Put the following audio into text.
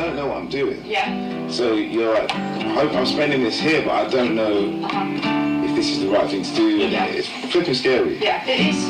don't know what I'm doing. Yeah. So you're like, I'm spending this here, but I don't know if this is the right thing to do. And it's flipping scary. Yeah, it is.